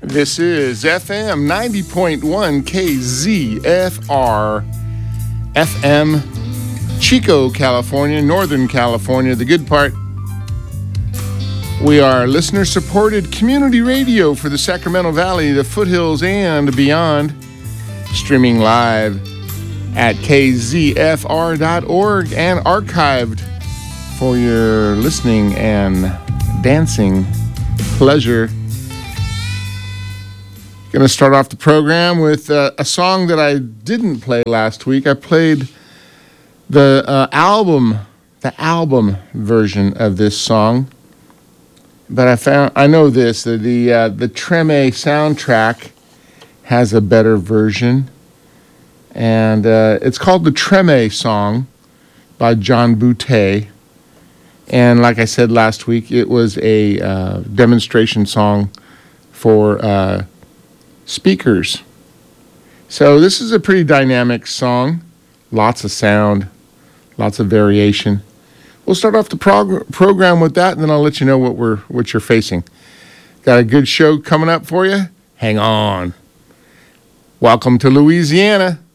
This is FM 90.1 KZFR FM, Chico, California, Northern California, the good part. We are listener-supported community radio for the Sacramento Valley, the foothills, and beyond. Streaming live at kzfr.org and archived for your listening and dancing pleasure. Going to start off the program with a song that I didn't play last week. I played the album version of this song, but I know this, that the Treme soundtrack has a better version, and it's called the Treme Song by John Boutté. And like I said last week, it was a demonstration song for speakers. So this is a pretty dynamic song, lots of sound, lots of variation. We'll start off the program with that, and then I'll let you know what you're facing. Got a good show coming up for you. Hang on. Welcome to Louisiana.